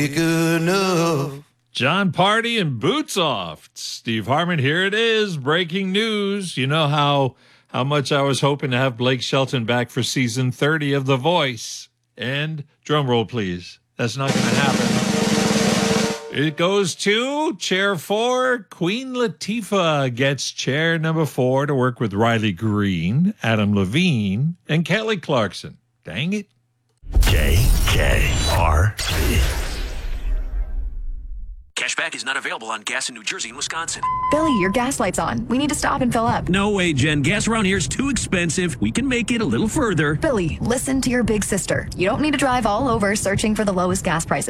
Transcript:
Good enough. John Party and Boots Off. Steve Harmon, here it is. Breaking news. You know how much I was hoping to have Blake Shelton back for season 30 of The Voice. And drum roll, please. That's not going to happen. It goes to chair 4. Queen Latifah gets chair number 4 to work with Riley Green, Adam Levine, and Kelly Clarkson. Dang it. KKRP. Cashback is not available on gas in New Jersey and Wisconsin. Billy, your gas light's on. We need to stop and fill up. No way, Jen. Gas around here is too expensive. We can make it a little further. Billy, listen to your big sister. You don't need to drive all over searching for the lowest gas prices.